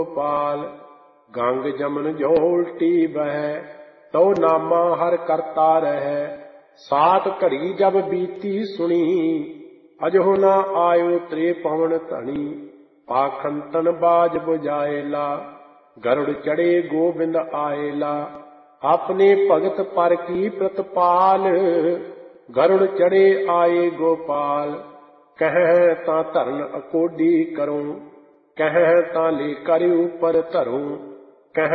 गोपाल। गंग जमन जो उल्टी बह, तो नामा हर करता रह। सात घड़ी जब बीती सुनी, अजो न आयो त्रे पवन धनी। पाखंतन बाज बुझाएला, गरुड़ चढ़े गोबिंद आएला। अपने भगत पर की प्रतिपाल, गरुड़ चढ़े आए गोपाल। कह ता धरन अकोडी करूं, कह ता लेकर ऊपर धरूं।